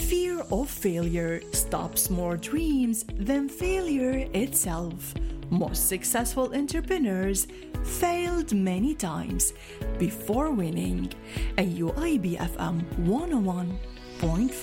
Fear of failure stops more dreams than failure itself. Most successful entrepreneurs failed many times before winning. AUIB FM 101.5